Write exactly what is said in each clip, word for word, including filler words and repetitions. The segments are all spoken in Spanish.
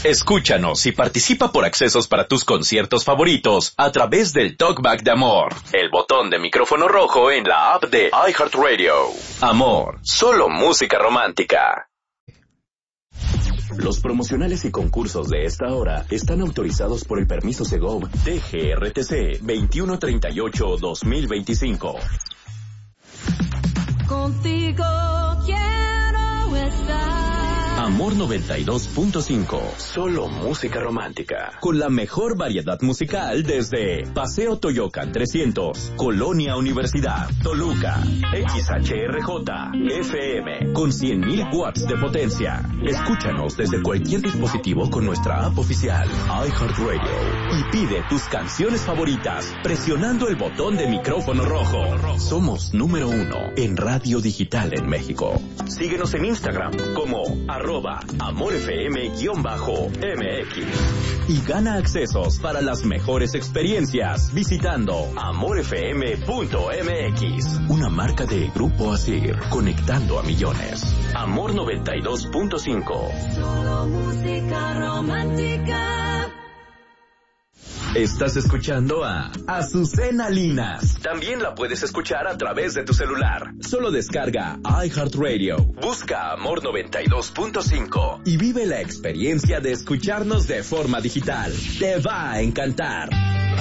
Escúchanos y participa por accesos para tus conciertos favoritos a través del Talkback de Amor, el botón de micrófono rojo en la app de iHeartRadio. Amor, solo música romántica. Los promocionales y concursos de esta hora están autorizados por el permiso Segov T G R T C veintiuno treinta y ocho guión dos mil veinticinco. Contigo quiero estar. Amor noventa y dos punto cinco, solo música romántica. Con la mejor variedad musical desde Paseo Toyocan trescientos, Colonia Universidad, Toluca, X H R J, F M, con cien mil watts de potencia. Escúchanos desde cualquier dispositivo con nuestra app oficial, iHeartRadio, y pide tus canciones favoritas presionando el botón de micrófono rojo. Somos número uno en radio digital en México. Síguenos en Instagram como arroba amorfm-M X y gana accesos para las mejores experiencias visitando amorfm punto M X, una marca de Grupo Asir, conectando a millones. Amor noventa y dos punto cinco. Solo música romántica. Estás escuchando a Azucena Linas. También la puedes escuchar a través de tu celular. Solo descarga iHeartRadio. Busca Amor noventa y dos punto cinco y vive la experiencia de escucharnos de forma digital. Te va a encantar.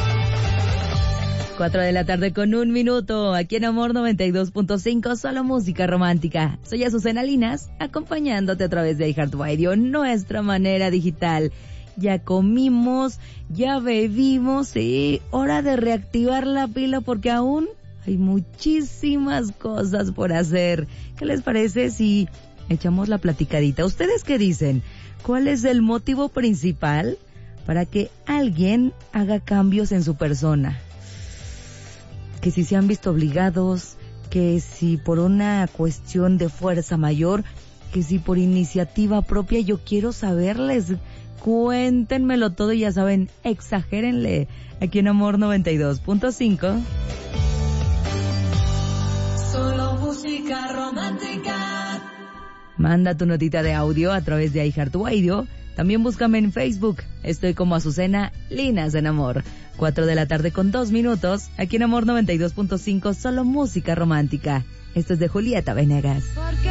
Cuatro de la tarde con un minuto, aquí en Amor noventa y dos punto cinco, solo música romántica. Soy Azucena Linas, acompañándote a través de iHeartRadio, nuestra manera digital. Ya comimos, ya bebimos, sí, hora de reactivar la pila porque aún hay muchísimas cosas por hacer. ¿Qué les parece si echamos la platicadita? ¿Ustedes qué dicen? ¿Cuál es el motivo principal para que alguien haga cambios en su persona? Que si se han visto obligados, que si por una cuestión de fuerza mayor, que si por iniciativa propia. Yo quiero saberles. Cuéntenmelo todo y ya saben, exagérenle. Aquí en Amor noventa y dos punto cinco. Solo música romántica. Manda tu notita de audio a través de iHeartRadio. También búscame en Facebook. Estoy como Azucena Linas en Amor. Cuatro de la tarde con dos minutos. Aquí en Amor noventa y dos punto cinco, solo música romántica. Esto es de Julieta Venegas.